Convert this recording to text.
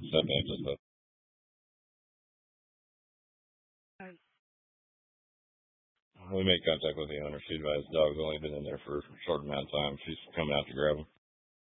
Stephanie just said. We made contact with the owner. She advised the dog's only been in there for a short amount of time. She's coming out to grab him.